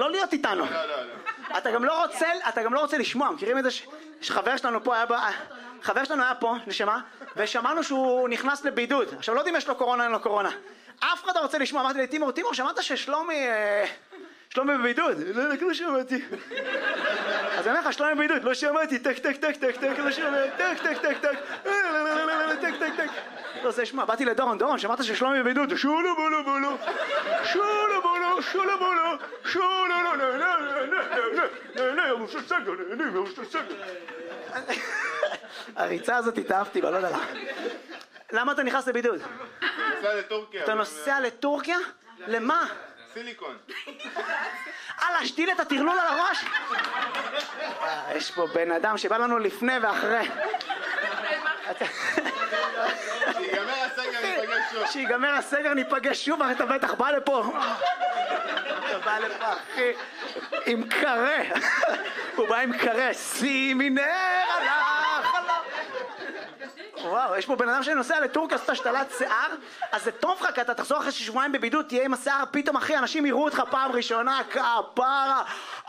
לא להיות איתנו. אתה גם לא רוצה לשמוע, מכירים את זה שחבר שלנו פה היה פה, נשמה, ושמענו שהוא נכנס לבידוד. עכשיו לא יודעים יש לו קורונה, אין לו קורונה. אף אחד לא רוצה לשמוע, אמרתי לי, תימור, שמעת ששלומי בבידוד? לא שמעתי. אז אני אומר לך, שלומי בבידוד, לא שמעתי, טק, לא שמעתי, טק. לא רוצה לשמוע, באתי לדורון, שמעת ששלומי בבידוד? שולו בולו. הריצה הזאת התאהבתי בה, לא יודע. למה אתה נכנס לבידוד? נוסע לטורקיה. אתה נוסע לטורקיה? למה? סיליקון. להשתיל את הטרלול על הראש? יש פה בן אדם שבא לנו לפני ואחרי. שיגמר הסגר ניפגש שוב, אתה בטח בא לפה. אתה בא לפה, אחי, עם קרה. הוא בא עם קרה, שימי נר על החלום. וואו, יש פה בן אדם שנוסע לטורקיה, עשתה השתלת שיער, אז זה טוב לך, כי אתה תחזור אחרי שבועיים בבידוד, תהיה עם השיער, פתאום אחי, אנשים יראו אותך פעם ראשונה, כפרה.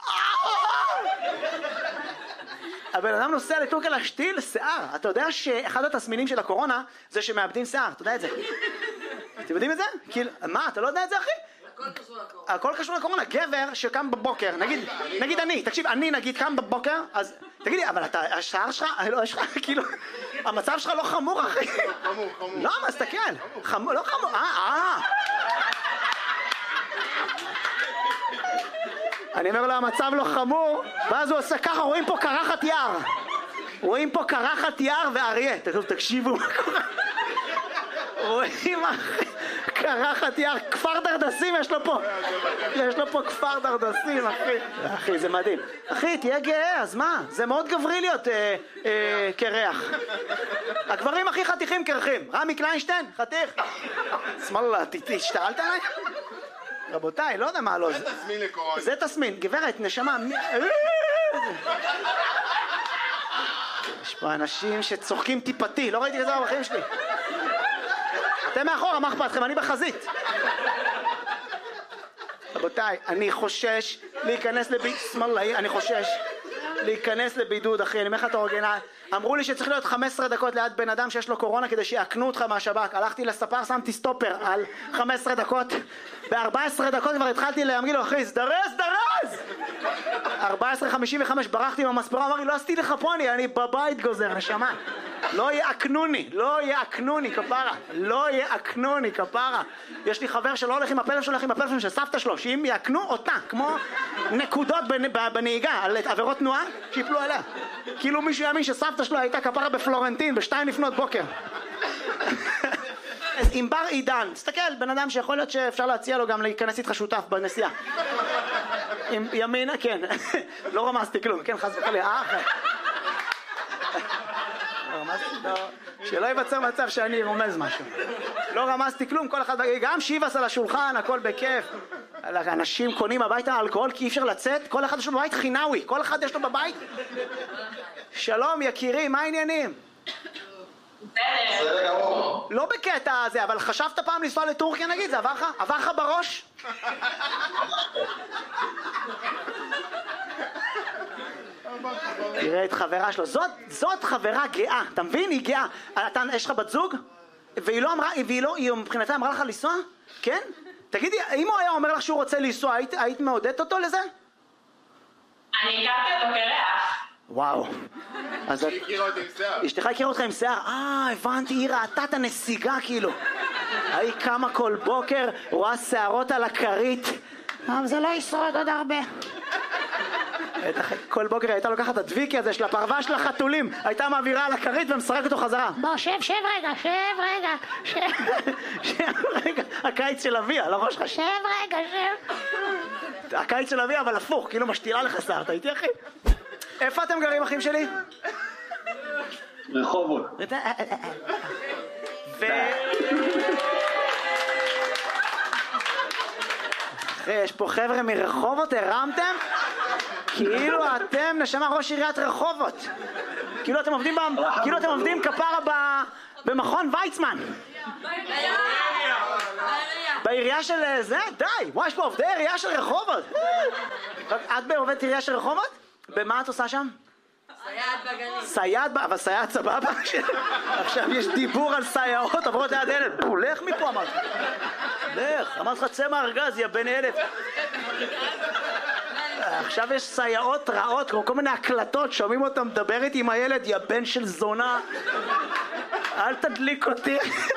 הבן אדם נוסע לטורקיה להשתיל שיער. אתה יודע שאחד התסמינים של הקורונה זה שמאבדים שיער, אתה יודע את זה? אתם יודעים את זה? מה, אתה לא יודע את זה אחי? הכל קשור לקורונה. גבר שקם בבוקר, נגיד אני, תקשיב, אני נגיד קם בבוקר, אז תגידי, אבל השער שלך, יש לך, כאילו, המצב שלך לא חמור אחי. חמור. לא, מה, תסתכל. לא חמור, אני אומר לו, המצב לא חמור, ואז הוא עושה ככה, רואים פה קרחת יער ואריה. תקשיבו מה קורה. רואים אחי, קרחת יער, כפר דרדסים יש לו פה כפר דרדסים אחי, זה מדהים. אחי, תהיה גאה, אז מה? זה מאוד גברי להיות קרח. הגברים הכי חתיכים קרחים. רמי קליינשטיין, חתיך. שמאללה, השתעלת עליי? רבותיי, לא יודע מה לא זה. זה תסמין לקורונה. זה תסמין, גברת, נשמה. יש פה אנשים שצוחקים טיפתי, לא ראיתי את זה בחיים שלי. אתם מאחורה, מה אכפת לכם? אני בחזית. רבותיי, אני חושש להיכנס לבידוד, אחי. אני אומר לך את האורגנה. אמרו לי שצריך להיות 15 דקות ליד בן אדם שיש לו קורונה כדי שיעקנו אותך מהשב"כ. הלכתי לספר, שמתי סטופר על 15 דקות. ב-14 דקות כבר התחלתי להגיד לו, אחי, זדרז! 14:55 ברחתי מהמספרה, אמר לי, לא עשיתי לך פה, אני בבית גוזר, נשמה. לא יעקנוני, כפרה. יש לי חבר שלא הולך עם הפלאפון, הולך עם הפלאפון של סבתא שלו, שאם יעקנו אותה, כמו נקודות בנהיגה, על עבירות תנועה, שיפלו עליה. כאילו מישהו יאמין שסבתא שלו הייתה כפרה בפלורנטין, ב2:00 לפנות. אז עם בר עידן, תסתכל, בן אדם שיכול להיות שאפשר להציע לו גם להיכנס איתך שותף בנסיעה. עם ימינה, כן. לא רמזתי כלום, כן, חס וחלילה. שלא ייווצר מצב שאני רומז משהו. לא רמזתי כלום, כל אחד, גם שיבס על השולחן, הכל בכיף. אנשים קונים הביתה אלכוהול כי אי אפשר לצאת, כל אחד יש לו בבית חינאוי, כל אחד יש לו בבית. שלום יקירי, מה העניינים? לא בקטע הזה, אבל חשבת פעם לנסוע לטורקיה נגיד? זה עבר לך בראש? תראה את חברה שלו, זאת חברה גאה, אתה מבין? היא גאה. יש לך בת זוג? והיא מבחינתה אמרה לך לנסוע? כן? תגידי, אם הוא היה אומר לך שהוא רוצה לנסוע, היית מעודדת אותו לזה? אני הכרתי אותו קרח. וואו. אשתי הכירה אותי עם שיער. אשתך הכירה אותך עם שיער? הבנתי, היא ראתה את הנסיגה כאילו. היא קמה כל בוקר, רואה שערות על הכרית. אבל זה לא ישרוד עוד הרבה. כל בוקר הייתה לוקחת את הדביקי הזה של הפרווה של החתולים, הייתה מעבירה על הכרית ומשחק אותו חזרה. בוא, שב רגע. הקיץ של אביה, על הראש שלך. שב רגע. הקיץ של אביה, אבל הפוך, כאילו משתילה לך שיער. אתה איתי אחי? איפה אתם גרים אחים שלי? רחובות. אחי, יש פה חבר'ה מרחובות, הרמתם? כאילו אתם נשמה ראש עיריית רחובות. כאילו אתם עובדים כפרה במכון ויצמן. בעירייה של זה? די, יש פה עובדי עירייה של רחובות. את בעובדת עירייה של רחובות? במה את עושה שם? סייעת בגנים. סייעת, אבל סייעת סבבה? עכשיו יש דיבור על סייעות, עברות ליד ילד. לך מפה, אמרתי. לך, אמרתי לך, צא מהארגז, יא בן ילד. עכשיו יש סייעות רעות, כל מיני הקלטות, שומעים אותם מדברת עם הילד, יא בן של זונה. אל תדליק אותי.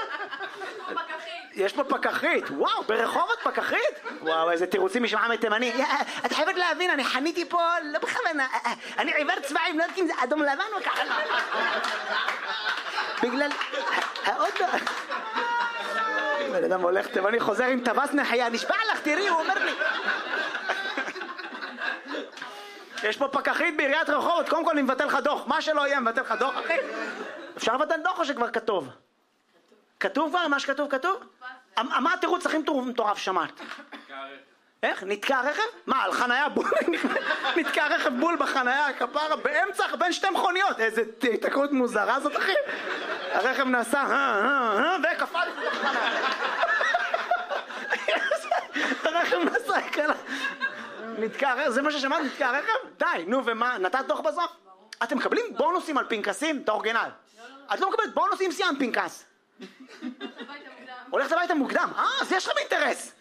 יש פה פקחית, וואו, ברחובות פקחית? וואו, איזה תירוצים משמעם מתימני. את חייבת להבין, אני חניתי פה, לא בכוונה, אני עיוור צבעים, לא יודעת אם זה אדום לבן או ככה. בגלל האוטו... בן אדם הולך תימני, חוזר עם טווס נחייה, נשבע לך, תראי, הוא אומר לי. יש פה פקחית בעיריית רחובות, קודם כל אני מבטל לך דוח, מה שלא יהיה, מבטל לך דוח, אחי. אפשר לבטל דוח או שכבר כתוב? כתוב כבר? מה שכתוב כתוב? מה התירוץ הכי מטורף שמעת? איך? נתקע רכב? מה, על חנייה בול? נתקע רכב בול בחנייה, כפרה, באמצע, בין שתי מכוניות. איזה תקרות מוזרה זאת, אחי. הרכב נסע, וקפל לתוך חנייה. הרכב נסע, כלה. נתקע רכב, זה מה ששמעת? נתקע רכב? די, נו, ומה? נתת דוח בסוף? אתם מקבלים בונוסים על פנקסים? את האורגינל. את לא מקבלת בונוסים סיימת פנקס. הולכת הביתה מוקדם. אז יש לכם אינטרס.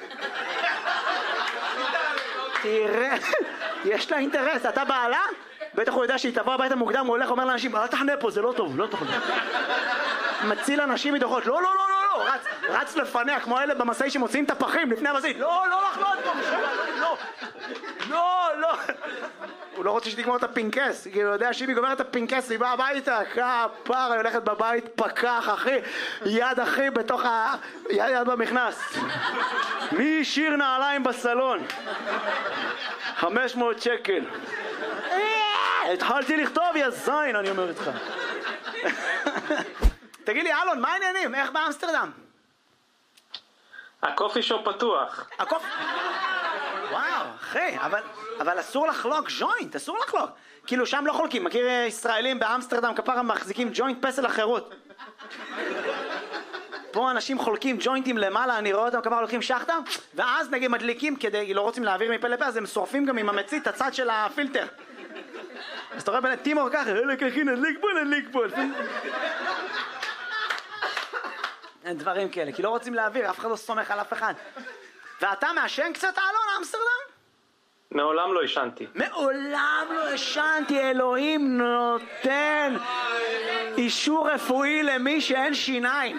תראה, יש לה אינטרס. אתה בעלה? בטח הוא יודע שהיא תבוא הביתה מוקדם, הוא הולך אומר לאנשים, אל תחנה פה, זה לא טוב, לא טוב. מציל אנשים מדוחות, לא, לא, לא, לא, לא, רץ לפניה, כמו אלה במסעי שמוציאים את הפחים לפני המסעית, לא, לא לחנות פה, לא, לא, לא. הוא לא רוצה שתגמור את הפנקס, כי הוא יודע שאם היא גומרת את הפנקס, היא באה הביתה, כפרה, היא הולכת בבית, פקח, אחי, יד אחי בתוך יד במכנס. מי השאיר נעליים בסלון? 500 שקל. התחלתי לכתוב, יא זין, אני אומר איתך. תגיד לי, אלון, מה העניינים? איך באמסטרדם? הקופי שופ פתוח. וואו, אחי, אבל אסור לחלוק ג'וינט, אסור לחלוק. כאילו שם לא חולקים, מכיר ישראלים באמסטרדם כפרה מחזיקים ג'וינט פסל החירות. פה אנשים חולקים ג'וינטים למעלה, אני רואה אותם כפרה הולכים שחטה, ואז נגיד מדליקים כדי, לא רוצים להעביר מפה לפה, אז הם שורפים גם עם המצית את הצד של הפילטר. אז אתה רואה בין טימור ככה, אלה ככי נדליק פה. אין דברים כאלה, כי לא רוצים להעביר, אף אחד לא סומך על אף אחד. ואתה מעשן קצת, אלון, אמסטרדם? מעולם לא ישנתי. מעולם לא ישנתי, אלוהים נותן אישור רפואי למי שאין שיניים.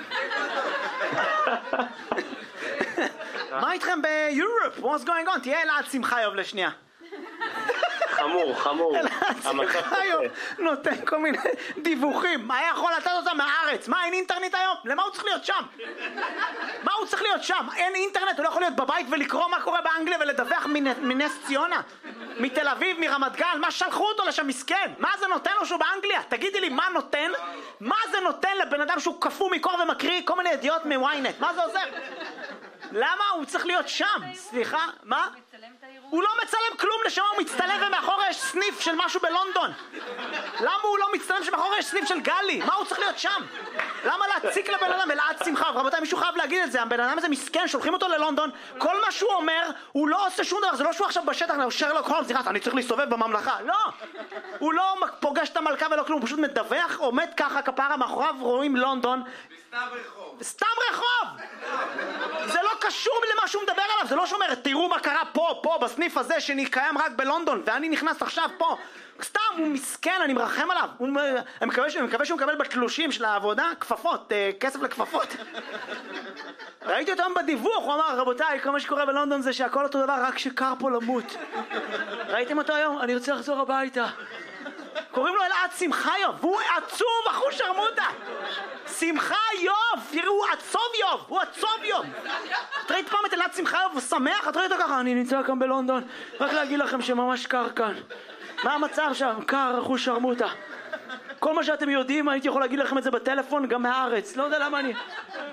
מה איתכם ביורופ? What's going on? תהיה אלעד שמחיוב לשנייה. חמור. אלעד שמחיוב נותן כל מיני דיווחים. מה יכול לתת אותם מהארץ? מה, אין אינטרנט היום? למה הוא צריך להיות שם? מה הוא צריך להיות שם? אין אינטרנט? הוא לא יכול להיות בבית ולקרוא מה קורה באנגליה ולדווח מנס ציונה? מתל אביב, מרמת גן? מה שלחו אותו לשם מסכן? מה זה נותן לו שהוא באנגליה? תגידי לי, מה נותן? מה זה נותן לבן אדם שהוא קפוא מקור ומקריא כל מיני ידיעות מוויינט? מה זה עוזר? למה הוא צריך להיות שם? סליחה, מה? הוא לא מצלם כלום, לשם הוא מצטלם ומאחורי יש סניף של משהו בלונדון. למה הוא לא מצטלם שמאחורי יש סניף של גלי? מה הוא צריך להיות שם? למה להציק לבן אדם? אלעד שמחה, רבותיי, מישהו חייב להגיד את זה. הבן אדם הזה מסכן, שולחים אותו ללונדון, כל מה שהוא אומר, הוא לא עושה שום דבר. זה לא שהוא עכשיו בשטח, הוא שרלוק הולמס, אני צריך להסתובב בממלכה. לא! הוא לא פוגש את המלכה ולא כלום, הוא פשוט מדווח, עומד ככה כפרה מאחוריו, רואים לונדון. סתם רחוב! זה לא קשור למה שהוא מדבר עליו, זה לא שאומר, תראו מה קרה פה, בסניף הזה שקיים רק בלונדון, ואני נכנס עכשיו פה. סתם, הוא מסכן, אני מרחם עליו. אני מקווה שהוא מקבל בתלושים של העבודה, כפפות, כסף לכפפות. ראיתי אותם בדיווח, הוא אמר, רבותיי, כל מה שקורה בלונדון זה שהכל אותו דבר, רק שקר פה למות. ראיתם אותו היום? אני רוצה לחזור הביתה. קוראים לו אלעד שמחיוב, והוא עצוב, אחו שרמוטה. שמחיוב, תראו, הוא עצוב יוב. את ראית פעם את אלעד שמחיוב, הוא שמח, את ראית אותו ככה, אני נמצא כאן בלונדון, רק להגיד לכם שממש קר כאן. מה המצב שם? קר, אחו שרמוטה. כל מה שאתם יודעים, הייתי יכול להגיד לכם את זה בטלפון, גם מהארץ. לא יודע למה אני...